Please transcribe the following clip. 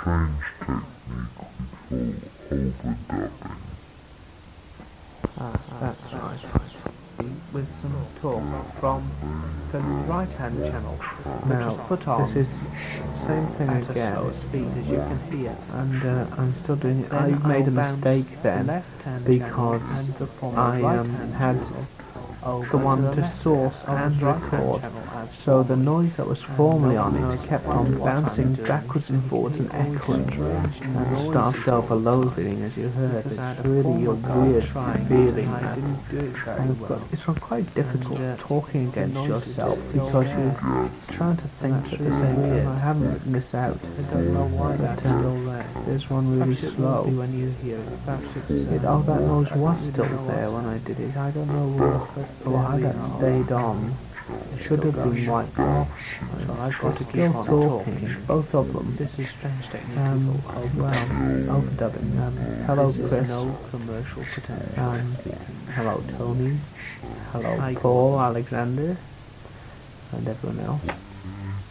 strange technique we call overdubbing. That's right. With some talk from the right-hand channel, Now, which is put on this is the same thing at a again, slower speed, as you can hear. and I'm still doing it. Then I made a I'll bounce mistake the then, left-hand because channel and perform the I right-hand had channel over the one the to left source of and the right-hand record, channel as so the formerly. noise that was formerly on no one it knows kept what on I'm bouncing doing, backwards so and you forwards can and hear all echoing, strange and noises started overloading, as you heard. because I had It's a really a former guy weird trying, feeling, and I that didn't do it very kind of well. it's quite difficult And, talking against noises yourself, just go because there. you're trying to think that's at the really same time. weird. I haven't written this out. I don't know why that's still there. There's one really Perhaps it slow. won't be when you hear it. Perhaps it's Oh, that noise was you still don't know there what's when I did it. I don't know why that stayed on. It should have been wiped off. So I've got to keep Still on talking, talking. both of them. This is strange technique. Well, overdubbing. Hello, This is Chris. no commercial potential. Hello, Tony. Hello, Hi, Paul, Alexander, and everyone else.